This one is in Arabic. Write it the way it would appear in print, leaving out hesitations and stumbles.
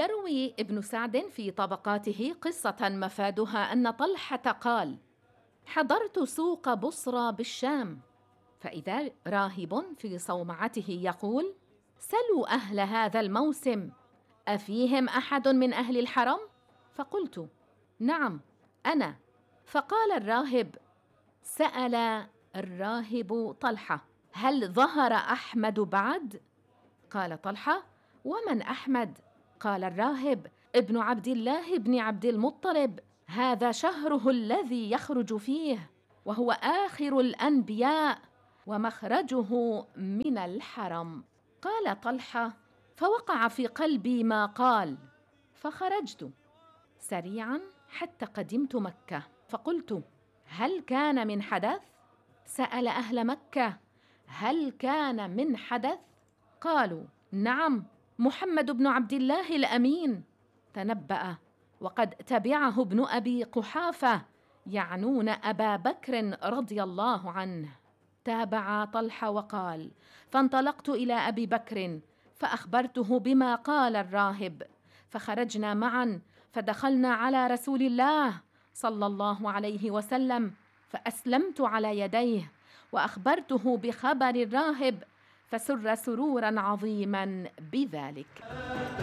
يروي ابن سعد في طبقاته قصة مفادها أن طلحة قال: حضرت سوق بصرى بالشام، فإذا راهب في صومعته يقول: سلوا أهل هذا الموسم أفيهم أحد من أهل الحرم؟ فقلت: نعم أنا. فقال الراهب: سأل الراهب طلحة: هل ظهر أحمد بعد؟ قال طلحة: ومن أحمد؟ قال الراهب: ابن عبد الله بن عبد المطلب، هذا شهره الذي يخرج فيه، وهو آخر الأنبياء ومخرجه من الحرم. قال طلحة: فوقع في قلبي ما قال، فخرجت سريعا حتى قدمت مكة، فقلت: هل كان من حدث؟ سأل أهل مكة: هل كان من حدث؟ قالوا: نعم، محمد بن عبد الله الأمين تنبأ، وقد تبعه ابن أبي قحافة، يعنون أبا بكر رضي الله عنه. تابع طلحة وقال: فانطلقت إلى أبي بكر فأخبرته بما قال الراهب، فخرجنا معا فدخلنا على رسول الله صلى الله عليه وسلم، فأسلمت على يديه وأخبرته بخبر الراهب، فسر سرورا عظيما بذلك.